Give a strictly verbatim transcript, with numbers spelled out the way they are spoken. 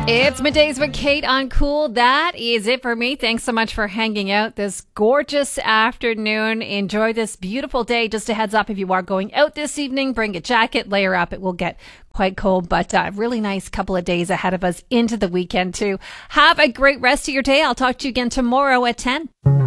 It's Middays with Kate on Cool. That is it for me. Thanks so much for hanging out this gorgeous afternoon. Enjoy this beautiful day. Just a heads up, if you are going out this evening, bring a jacket, layer up. It will get quite cold, but a uh, really nice couple of days ahead of us into the weekend too. Have a great rest of your day. I'll talk to you again tomorrow at ten.